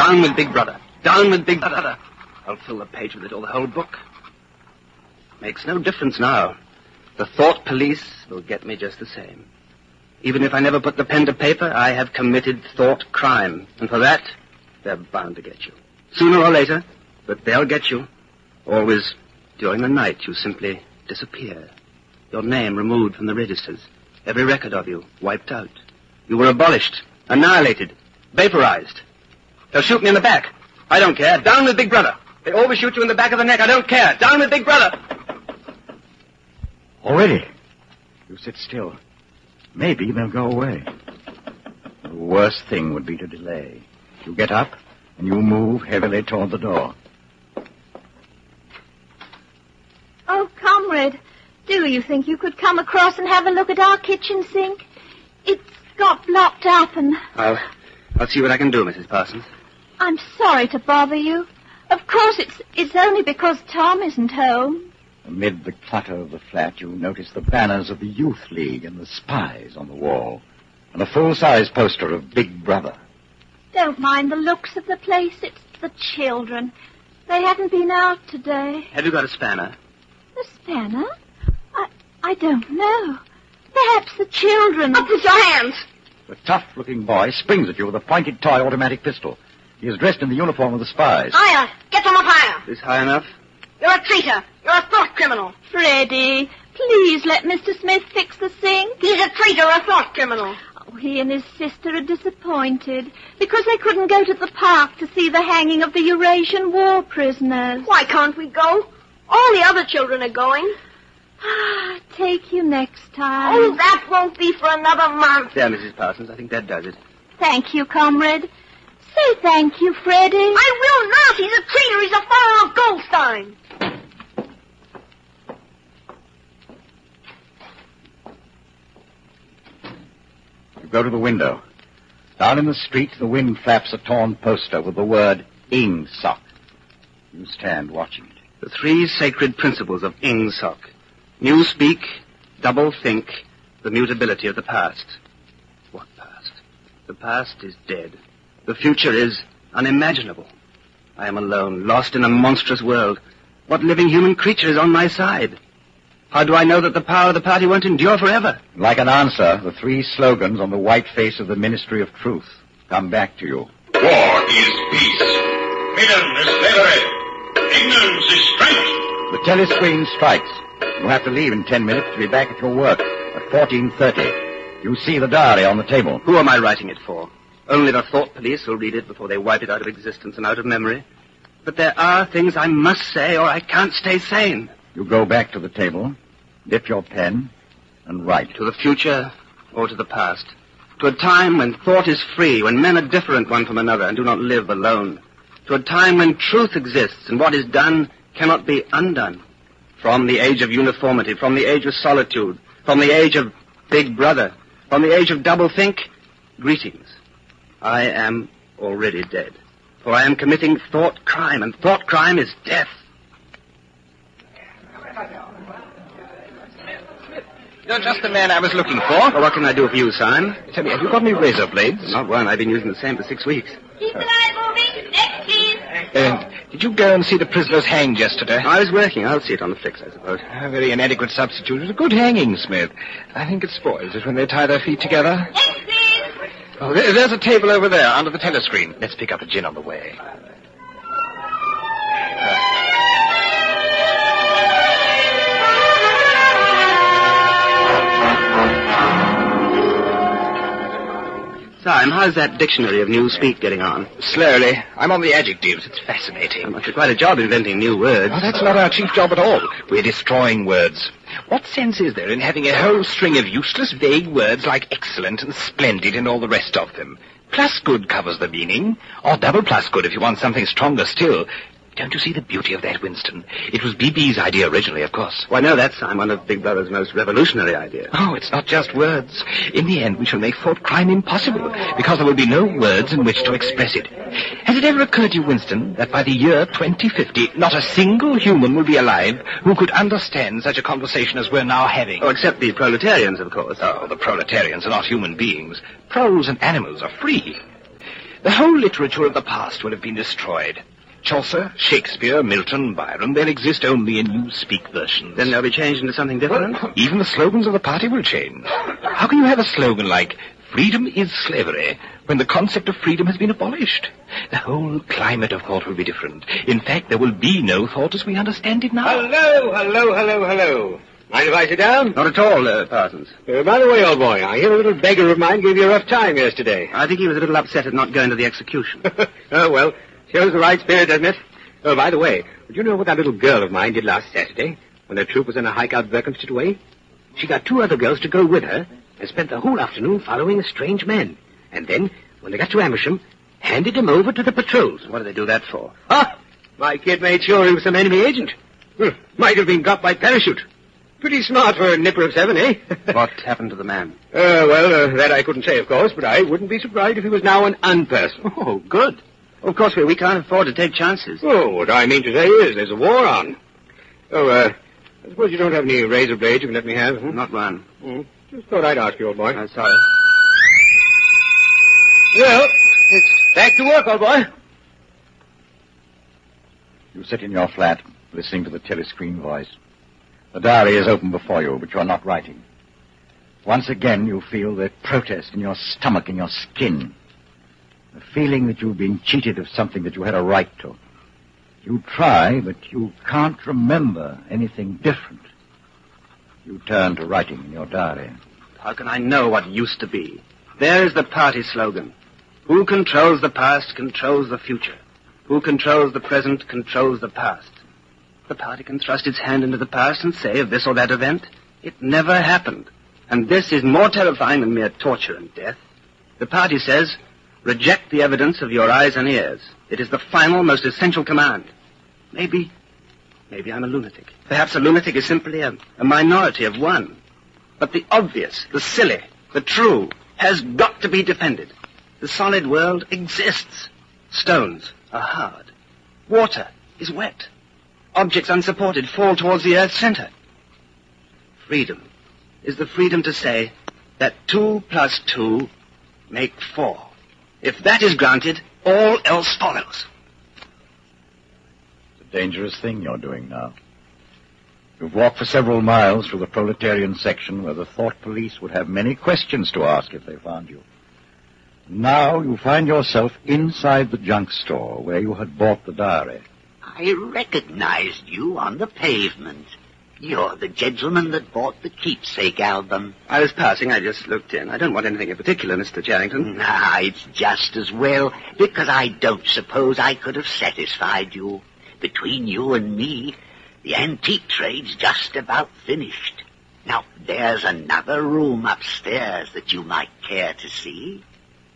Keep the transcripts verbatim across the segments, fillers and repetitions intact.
Down with Big Brother. Down with Big Brother. I'll fill the page with it or the whole book. Makes no difference now. The thought police will get me just the same. Even if I never put the pen to paper, I have committed thought crime. And for that, they're bound to get you. Sooner or later, but they'll get you. Always, during the night, you simply disappear. Your name removed from the registers. Every record of you wiped out. You were abolished, annihilated, vaporized. They'll shoot me in the back. I don't care. Down with Big Brother. They overshoot you in the back of the neck. I don't care. Down with Big Brother. Already? You sit still. Maybe they'll go away. The worst thing would be to delay. You get up, and you move heavily toward the door. Oh, comrade, do you think you could come across and have a look at our kitchen sink? It's got blocked up and... I'll, I'll see what I can do, Missus Parsons. I'm sorry to bother you. Of course, it's it's only because Tom isn't home. Amid the clutter of the flat, you notice the banners of the Youth League and the Spies on the wall, and a full-size poster of Big Brother. Don't mind the looks of the place. It's the children. They haven't been out today. Have you got a spanner? A spanner? I I don't know. Perhaps the children... Up with your hands! The tough-looking boy springs at you with a pointed toy automatic pistol. He is dressed in the uniform of the Spies. Higher! Get them up higher! Is high enough? You're a traitor! You're a thought criminal! Freddie, please let Mister Smith fix the sink. He's a traitor, a thought criminal! Oh, he and his sister are disappointed because they couldn't go to the park to see the hanging of the Eurasian war prisoners. Why can't we go? All the other children are going. Ah, take you next time. Oh, that won't be for another month. There, Missus Parsons, I think that does it. Thank you, comrade. Say thank you, Freddie. I will not. He's a traitor. He's a follower of Goldstein. You go to the window. Down in the street, the wind flaps a torn poster with the word Ingsoc. You stand watching it. The three sacred principles of Ingsoc. New speak, double think, the mutability of the past. What past? The past is dead. The future is unimaginable. I am alone, lost in a monstrous world. What living human creature is on my side? How do I know that the power of the party won't endure forever? Like an answer, the three slogans on the white face of the Ministry of Truth come back to you. War is peace. Freedom is slavery. Ignorance is strength. The telescreen strikes. You have to leave in ten minutes to be back at your work at fourteen thirty. You see the diary on the table. Who am I writing it for? Only the thought police will read it before they wipe it out of existence and out of memory. But there are things I must say or I can't stay sane. You go back to the table, dip your pen, and write. To the future or to the past. To a time when thought is free, when men are different one from another and do not live alone. To a time when truth exists and what is done cannot be undone. From the age of uniformity, from the age of solitude, from the age of Big Brother, from the age of doublethink, greetings. I am already dead. For I am committing thought crime, and thought crime is death. You're just the man I was looking for. Well, what can I do for you, Simon? Tell me, have you got any razor blades? Not one. I've been using the same for six weeks. Keep the line moving. Next, please. Uh, did you go and see the prisoners hanged yesterday? I was working. I'll see it on the flicks, I suppose. A very inadequate substitute. It's a good hanging, Smith. I think it spoils it when they tie their feet together. Next, please. Oh, there, there's a table over there under the telescreen. Let's pick up a gin on the way. Simon, how's that dictionary of new speak getting on? Slowly. I'm on the adjectives. It's fascinating. I must do quite a job inventing new words. Oh, that's not our chief job at all. We're destroying words. What sense is there in having a whole string of useless, vague words like excellent and splendid and all the rest of them? Plus good covers the meaning, or double plus good if you want something stronger still. Don't you see the beauty of that, Winston? It was B B's idea originally, of course. Well, I know that's Simon, one of Big Brother's most revolutionary ideas. Oh, it's not just words. In the end, we shall make thought crime impossible, because there will be no words in which to express it. Has it ever occurred to you, Winston, that by the year twenty fifty, not a single human will be alive who could understand such a conversation as we're now having? Oh, except the proletarians, of course. Oh, the proletarians are not human beings. Proles and animals are free. The whole literature of the past will have been destroyed. Chaucer, Shakespeare, Milton, Byron, they'll exist only in newspeak versions. Then they'll be changed into something different? Even the slogans of the party will change. How can you have a slogan like, freedom is slavery, when the concept of freedom has been abolished? The whole climate of thought will be different. In fact, there will be no thought as we understand it now. Hello, hello, hello, hello. Mind if I sit down? Not at all, uh, Parsons. Uh, by the way, old boy, I hear a little beggar of mine gave you a rough time yesterday. I think he was a little upset at not going to the execution. Oh, well, shows the right spirit, doesn't it? Oh, by the way, did you know what that little girl of mine did last Saturday, when her troop was on a hike out Berkhamsted way? She got two other girls to go with her, and spent the whole afternoon following a strange man. And then, when they got to Amersham, handed him over to the patrols. What did they do that for? Ah, my kid made sure he was some enemy agent. Hmm, might have been got by parachute. Pretty smart for a nipper of seven, eh? What happened to the man? Uh, well, uh, that I couldn't say, of course, but I wouldn't be surprised if he was now an unperson. Oh, good. Of course, we, we can't afford to take chances. Oh, what I mean to say is there's a war on. Oh, uh, I suppose you don't have any razor blades you can let me have, hmm? Not one. Hmm. Just thought I'd ask you, old boy. I'm sorry. Well, it's back to work, old boy. You sit in your flat, listening to the telescreen voice. The diary is open before you, but you are not writing. Once again, you feel the protest in your stomach, in your skin. The feeling that you've been cheated of something that you had a right to. You try, but you can't remember anything different. You turn to writing in your diary. How can I know what used to be? There is the party slogan. Who controls the past controls the future. Who controls the present controls the past. The party can thrust its hand into the past and say of this or that event, it never happened. And this is more terrifying than mere torture and death. The party says, reject the evidence of your eyes and ears. It is the final, most essential command. Maybe, maybe I'm a lunatic. Perhaps a lunatic is simply a, a minority of one. But the obvious, the silly, the true, has got to be defended. The solid world exists. Stones are hard. Water is wet. Objects unsupported fall towards the Earth's center. Freedom is the freedom to say that two plus two make four. If that is granted, all else follows. It's a dangerous thing you're doing now. You've walked for several miles through the proletarian section where the thought police would have many questions to ask if they found you. Now you find yourself inside the junk store where you had bought the diary. I recognized you on the pavement. You're the gentleman that bought the keepsake album. I was passing. I just looked in. I don't want anything in particular, Mister Charrington. Nah, it's just as well, because I don't suppose I could have satisfied you. Between you and me, the antique trade's just about finished. Now, there's another room upstairs that you might care to see.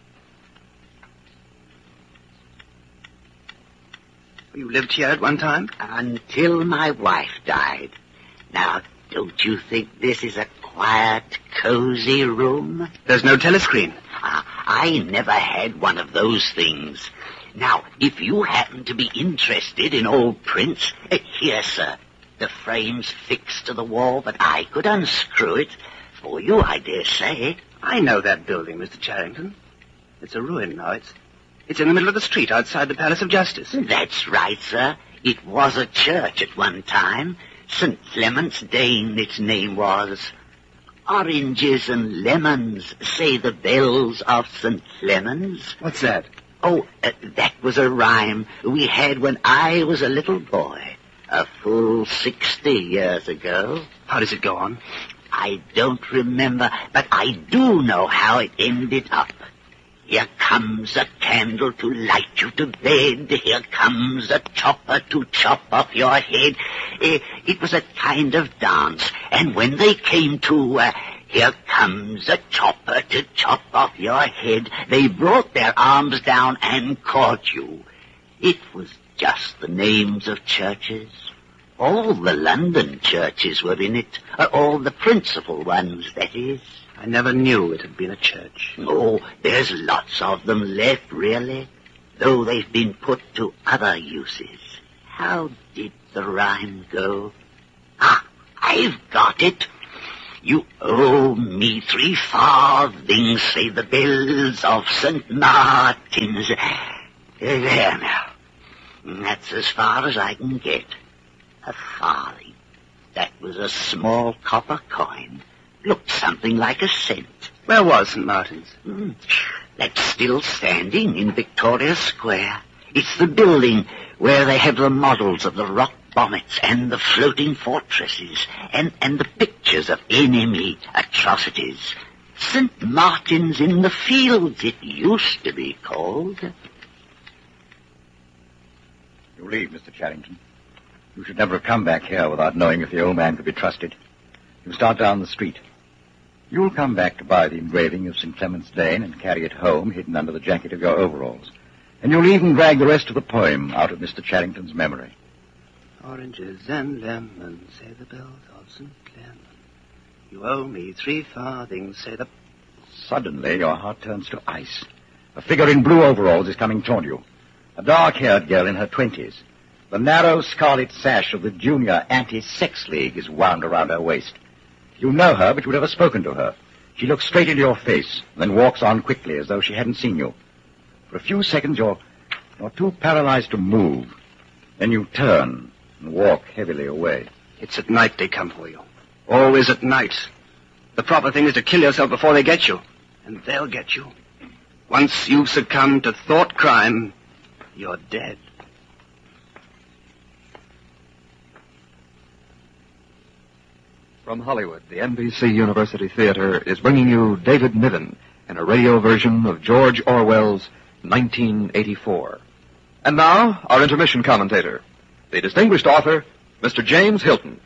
You lived here at one time? Until my wife died. Now, don't you think this is a quiet, cozy room? There's no telescreen. Uh, I never had one of those things. Now, if you happen to be interested in old prints, uh, here, sir. The frame's fixed to the wall, but I could unscrew it. For you, I dare say. I know that building, Mister Charrington. It's a ruin now. It's... It's in the middle of the street outside the Palace of Justice. That's right, sir. It was a church at one time. Saint Clement's Dane, its name was. Oranges and lemons, say the bells of Saint Clement's. What's that? Oh, uh, that was a rhyme we had when I was a little boy. A full sixty years ago. How does it go on? I don't remember, but I do know how it ended up. Here comes a candle to light you to bed. Here comes a chopper to chop off your head. Uh, it was a kind of dance. And when they came to, uh, here comes a chopper to chop off your head, they brought their arms down and caught you. It was just the names of churches. All the London churches were in it. Uh, all the principal ones, that is. I never knew it had been a church. Oh, there's lots of them left, really, though they've been put to other uses. How did the rhyme go? Ah, I've got it. You owe me three farthings, say the bells of Saint Martin's. There now. That's as far as I can get. A farthing. That was a small copper coin. Looked something like a cent. Where was Saint Martin's? Mm. That's still standing in Victoria Square. It's the building where they have the models of the rock bonnets and the floating fortresses and, and the pictures of enemy atrocities. Saint Martin's in the Fields, it used to be called. You leave, Mister Charrington. You should never have come back here without knowing if the old man could be trusted. You start down the street. You'll come back to buy the engraving of Saint Clement's Lane and carry it home hidden under the jacket of your overalls. And you'll even drag the rest of the poem out of Mister Charrington's memory. Oranges and lemons, say the bells of Saint Clement. You owe me three farthings, say the... Suddenly, your heart turns to ice. A figure in blue overalls is coming toward you. A dark-haired girl in her twenties. The narrow scarlet sash of the Junior Anti-Sex League is wound around her waist. You know her, but you've never spoken to her. She looks straight into your face, and then walks on quickly as though she hadn't seen you. For a few seconds, you're, you're too paralyzed to move. Then you turn and walk heavily away. It's at night they come for you. Always at night. The proper thing is to kill yourself before they get you. And they'll get you. Once you've succumbed to thought crime, you're dead. From Hollywood, the N B C University Theater is bringing you David Niven in a radio version of George Orwell's nineteen eighty-four. And now, our intermission commentator, the distinguished author, Mister James Hilton.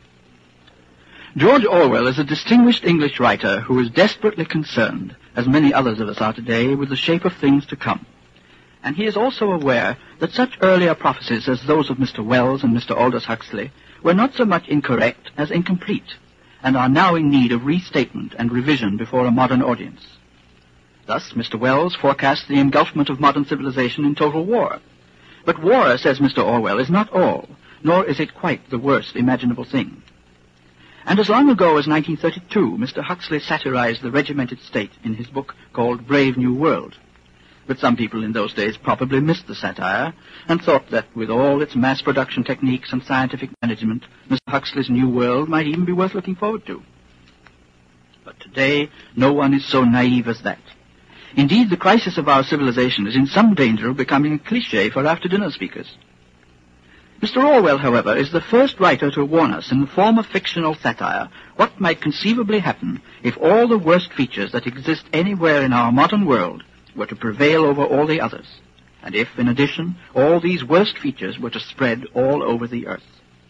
George Orwell is a distinguished English writer who is desperately concerned, as many others of us are today, with the shape of things to come. And he is also aware that such earlier prophecies as those of Mister Wells and Mister Aldous Huxley were not so much incorrect as incomplete, and are now in need of restatement and revision before a modern audience. Thus, Mister Wells forecast the engulfment of modern civilization in total war. But war, says Mister Orwell, is not all, nor is it quite the worst imaginable thing. And as long ago as nineteen thirty-two, Mister Huxley satirized the regimented state in his book called Brave New World. But some people in those days probably missed the satire and thought that with all its mass production techniques and scientific management, Mister Huxley's New World might even be worth looking forward to. But today, no one is so naive as that. Indeed, the crisis of our civilization is in some danger of becoming a cliché for after-dinner speakers. Mister Orwell, however, is the first writer to warn us in the form of fictional satire what might conceivably happen if all the worst features that exist anywhere in our modern world were to prevail over all the others, and if, in addition, all these worst features were to spread all over the earth.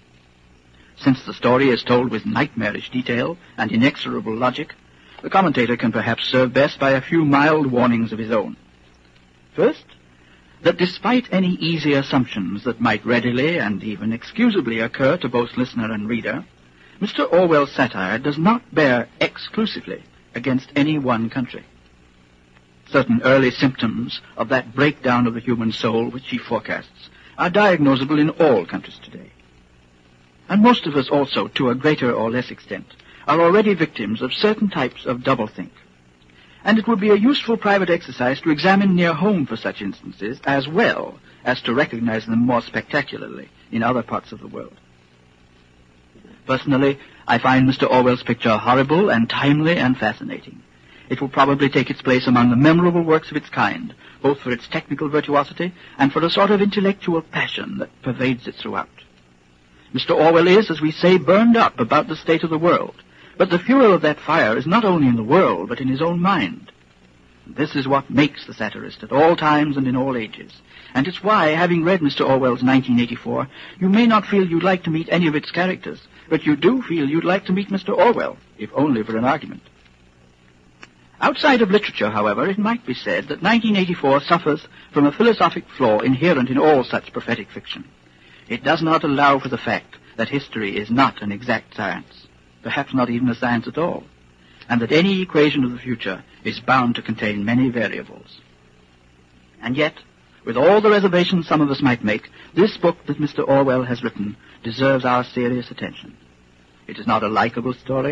Since the story is told with nightmarish detail and inexorable logic, the commentator can perhaps serve best by a few mild warnings of his own. First, that despite any easy assumptions that might readily and even excusably occur to both listener and reader, Mister Orwell's satire does not bear exclusively against any one country. Certain early symptoms of that breakdown of the human soul which he forecasts are diagnosable in all countries today. And most of us also, to a greater or less extent, are already victims of certain types of doublethink. And it would be a useful private exercise to examine near home for such instances as well as to recognize them more spectacularly in other parts of the world. Personally, I find Mister Orwell's picture horrible and timely and fascinating. It will probably take its place among the memorable works of its kind, both for its technical virtuosity and for a sort of intellectual passion that pervades it throughout. Mister Orwell is, as we say, burned up about the state of the world, but the fuel of that fire is not only in the world, but in his own mind. This is what makes the satirist at all times and in all ages, and it's why, having read Mister Orwell's nineteen eighty-four, you may not feel you'd like to meet any of its characters, but you do feel you'd like to meet Mister Orwell, if only for an argument. Outside of literature, however, it might be said that nineteen eighty-four suffers from a philosophic flaw inherent in all such prophetic fiction. It does not allow for the fact that history is not an exact science, perhaps not even a science at all, and that any equation of the future is bound to contain many variables. And yet, with all the reservations some of us might make, this book that Mister Orwell has written deserves our serious attention. It is not a likable story,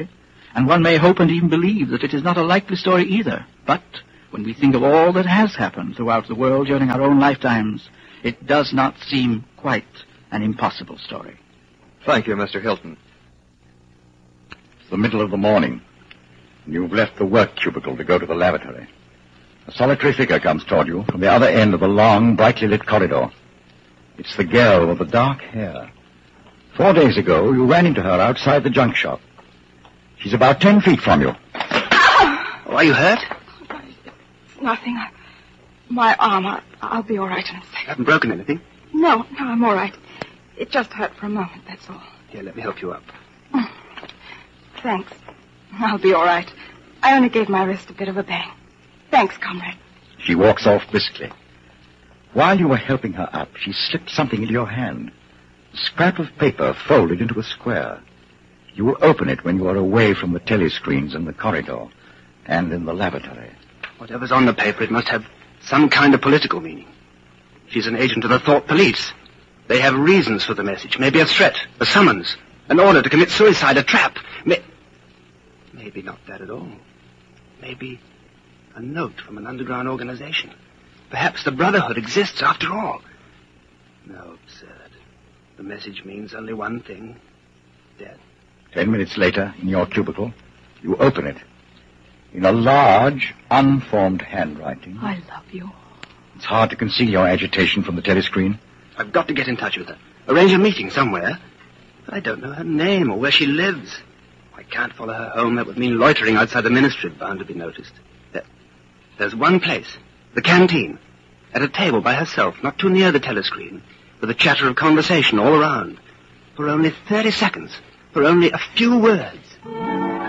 and one may hope and even believe that it is not a likely story either. But when we think of all that has happened throughout the world during our own lifetimes, it does not seem quite an impossible story. Thank you, Mister Hilton. It's the middle of the morning. You've left the work cubicle to go to the lavatory. A solitary figure comes toward you from the other end of the long, brightly lit corridor. It's the girl with the dark hair. Four days ago, you ran into her outside the junk shop. She's about ten feet from you. Oh, are you hurt? Nothing. I, my arm. I, I'll be all right in a second. You haven't broken anything? No, no, I'm all right. It just hurt for a moment, that's all. Here, let me help you up. Thanks. I'll be all right. I only gave my wrist a bit of a bang. Thanks, comrade. She walks off briskly. While you were helping her up, she slipped something into your hand. A scrap of paper folded into a square. You will open it when you are away from the telescreens in the corridor and in the lavatory. Whatever's on the paper, it must have some kind of political meaning. She's an agent of the Thought Police. They have reasons for the message. Maybe a threat, a summons, an order to commit suicide, a trap. May- Maybe not that at all. Maybe a note from an underground organization. Perhaps the Brotherhood exists after all. No, absurd. The message means only one thing. Death. Ten minutes later, in your cubicle, you open it. In a large, unformed handwriting. I love you. It's hard to conceal your agitation from the telescreen. I've got to get in touch with her. Arrange a meeting somewhere. But I don't know her name or where she lives. I can't follow her home. That would mean loitering outside the ministry, bound to be noticed. There, there's one place. The canteen. At a table by herself, not too near the telescreen, with a chatter of conversation all around. For only thirty seconds. For only a few words.